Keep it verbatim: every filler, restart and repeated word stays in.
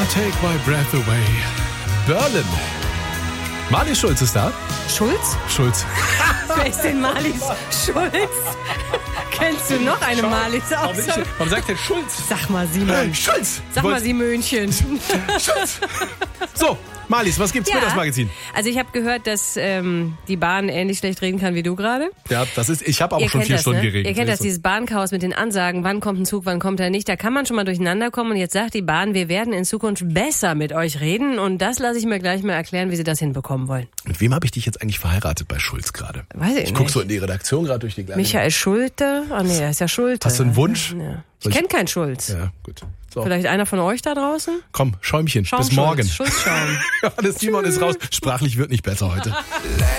Take My Breath Away. Berlin. Marlies Schulz ist da. Schulz? Schulz. Wer ist denn Marlies Schulz? Kennst du noch eine Marlies Warum, außer? warum sagt der Schulz? Sag mal, Simon. Schulz! Sag mal, Simönchen. Schulz! So, Marlies, was gibt's Ja. mit das Magazin? Also ich habe gehört, dass ähm, die Bahn ähnlich schlecht reden kann wie du gerade. Ja, das ist, ich habe aber Ihr schon kennt vier das, Stunden ne? geredet. Ihr kennt das, So. dieses Bahnchaos mit den Ansagen, wann kommt ein Zug, wann kommt er nicht. Da kann man schon mal durcheinander kommen. Und jetzt sagt die Bahn, wir werden in Zukunft besser mit euch reden. Und das lasse ich mir gleich mal erklären, wie sie das hinbekommen wollen. Mit wem habe ich dich jetzt eigentlich verheiratet bei Schulz gerade? Weiß ich Ich guck nicht. so in die Redaktion gerade durch die kleine... Michael Schulte? Ah nee, er ist ja Schulte. Hast du einen Wunsch? Ja. Ich Soll ich- kenne keinen Schulz. Ja, gut. So. Vielleicht einer von euch da draußen? Komm, Schäumchen, Schaum bis morgen. Schulz, Schulz schauen. Ja, das Simon ist raus. Sprachlich wird nicht besser heute.